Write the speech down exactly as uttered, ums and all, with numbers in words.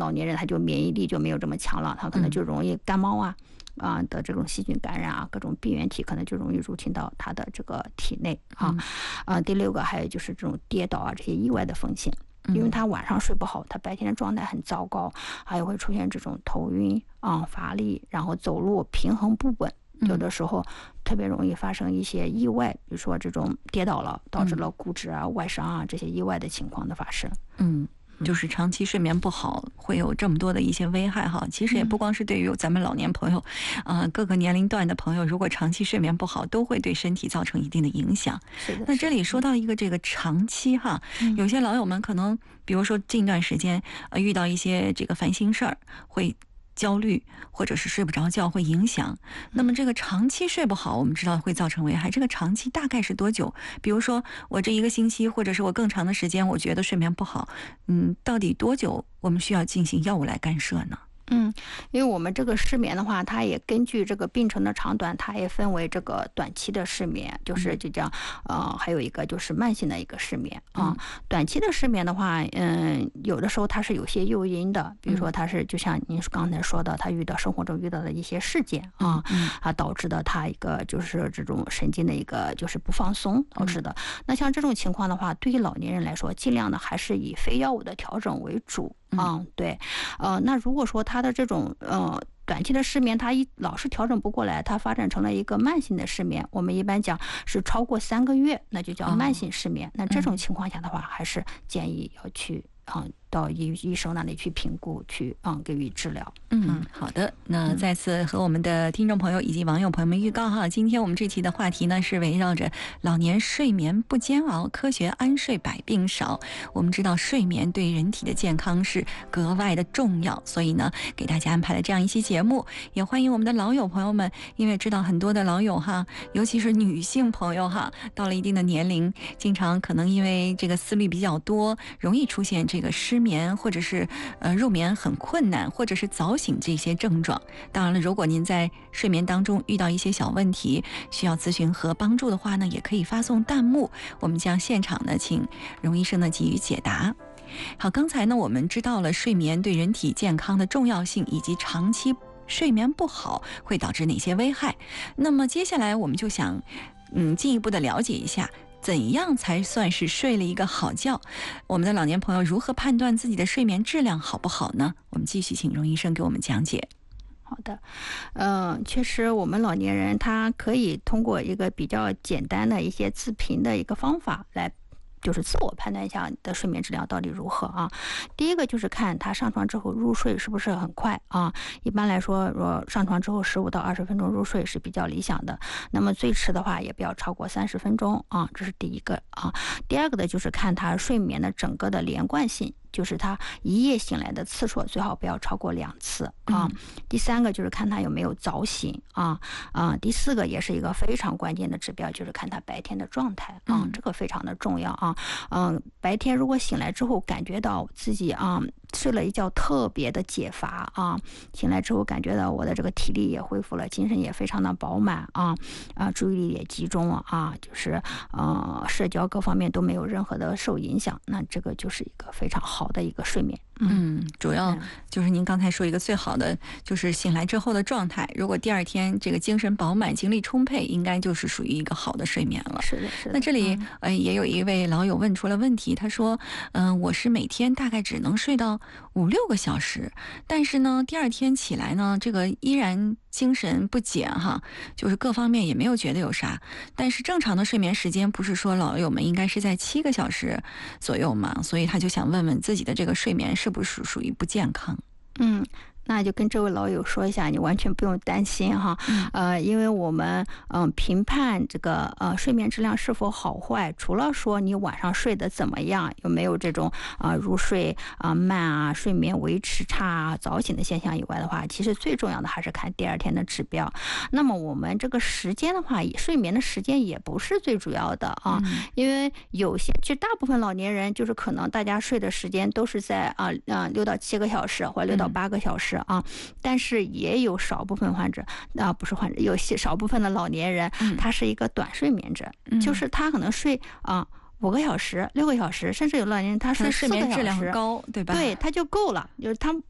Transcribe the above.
老年人他就免疫力就没有这么强了，他可能就容易感冒啊。啊的这种细菌感染啊，各种病原体可能就容易入侵到他的这个体内啊。啊，第六个还有就是这种跌倒啊这些意外的风险，因为他晚上睡不好，他白天的状态很糟糕，还有会出现这种头晕啊、乏力，然后走路平衡不稳，有的时候特别容易发生一些意外，比如说这种跌倒了导致了骨折啊、外伤啊这些意外的情况的发生。 嗯。就是长期睡眠不好会有这么多的一些危害哈，其实也不光是对于咱们老年朋友，呃，各个年龄段的朋友，如果长期睡眠不好，都会对身体造成一定的影响。 是的。 那这里说到一个这个长期哈，有些老友们可能，比如说近段时间呃遇到一些这个烦心事儿，会焦虑或者是睡不着觉会影响。那么这个长期睡不好我们知道会造成危害，这个长期大概是多久？比如说我这一个星期或者是我更长的时间我觉得睡眠不好，嗯，到底多久我们需要进行药物来干涉呢？ 嗯，因为我们这个失眠的话，它也根据这个病程的长短，它也分为这个短期的失眠，就是就叫呃，还有一个就是慢性的一个失眠啊。短期的失眠的话，嗯，有的时候它是有些诱因的，比如说它是就像您刚才说的，他遇到生活中遇到的一些事件啊，啊导致的他一个就是这种神经的一个就是不放松导致的。那像这种情况的话，对于老年人来说，尽量的还是以非药物的调整为主。嗯，对，呃，那如果说他的这种呃短期的失眠，他一老是调整不过来，他发展成了一个慢性的失眠，我们一般讲是超过三个月，那就叫慢性失眠。哦、那这种情况下的话，还是建议要去啊、嗯、到医医生那里去评估，去嗯给予治疗。 嗯，好的。那再次和我们的听众朋友以及网友朋友们预告哈，今天我们这期的话题呢是围绕着老年睡眠不煎熬，科学安睡百病少。我们知道睡眠对人体的健康是格外的重要，所以呢给大家安排了这样一期节目，也欢迎我们的老友朋友们，因为知道很多的老友哈，尤其是女性朋友哈，到了一定的年龄，经常可能因为这个思虑比较多，容易出现这个失眠，或者是呃入眠很困难，或者是早醒这些症状。当然了，如果您在睡眠当中遇到一些小问题，需要咨询和帮助的话呢，也可以发送弹幕，我们将现场呢请荣医生呢给予解答。好，刚才呢我们知道了睡眠对人体健康的重要性，以及长期睡眠不好会导致哪些危害。那么接下来我们就想嗯进一步的了解一下，怎样才算是睡了一个好觉？我们的老年朋友如何判断自己的睡眠质量好不好呢？我们继续请荣医生给我们讲解。 好的，嗯，确实，我们老年人他可以通过一个比较简单的一些自评的一个方法来，就是自我判断一下你的睡眠质量到底如何啊。第一个就是看他上床之后入睡是不是很快啊。一般来说，若上床之后十五到二十分钟入睡是比较理想的。那么最迟的话也不要超过三十分钟啊，这是第一个啊。第二个的就是看他睡眠的整个的连贯性。就是他一夜醒来的次数最好不要超过两次啊。嗯、第三个就是看他有没有早醒啊啊。第四个也是一个非常关键的指标，就是看他白天的状态啊，嗯、这个非常的重要啊。嗯，白天如果醒来之后感觉到自己啊睡了一觉特别的解乏啊，醒来之后感觉到我的这个体力也恢复了，精神也非常的饱满啊啊，注意力也集中了啊，就是呃社交各方面都没有任何的受影响，那这个就是一个非常好的一个睡眠。 嗯，主要就是您刚才说一个最好的就是醒来之后的状态，如果第二天这个精神饱满精力充沛，应该就是属于一个好的睡眠了。 是的，是的。 那这里、嗯、呃也有一位老友问出了问题，他说嗯、呃，我是每天大概只能睡到五六个小时，但是呢第二天起来呢这个依然精神不减哈，就是各方面也没有觉得有啥，但是正常的睡眠时间不是说老友们应该是在七个小时左右嘛，所以他就想问问自己的这个睡眠是不是属于不健康。 嗯，那就跟这位老友说一下，你完全不用担心哈，呃，因为我们嗯、呃、评判这个呃睡眠质量是否好坏，除了说你晚上睡得怎么样，有没有这种啊、呃、入睡啊、呃、慢啊、睡眠维持差啊、早醒的现象以外的话，其实最重要的还是看第二天的指标。那么我们这个时间的话，睡眠的时间也不是最主要的啊，嗯、因为有些就大部分老年人就是可能大家睡的时间都是在啊啊六到七个小时或者六到八个小时。啊，但是也有少部分患者啊，不是患者，有些少部分的老年人，嗯、他是一个短睡眠者，嗯、就是他可能睡啊五个小时、六个小时，甚至有老年人他睡四个小时， 睡眠质量高，对吧？ 对，他就够了，就是他